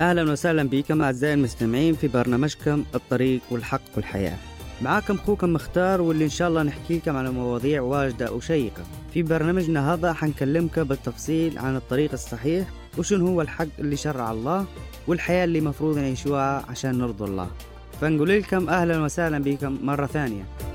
أهلا وسهلا بكم أعزائي المستمعين في برنامجكم الطريق والحق والحياة. معاكم أخوكم مختار، واللي إن شاء الله نحكي لكم على مواضيع واجدة وشيقة. في برنامجنا هذا حنكلمكم بالتفصيل عن الطريق الصحيح، وشنو هو الحق اللي شرع الله، والحياة اللي مفروض نعيشوها عشان نرضي الله. فنقول لكم أهلا وسهلا بكم مرة ثانية.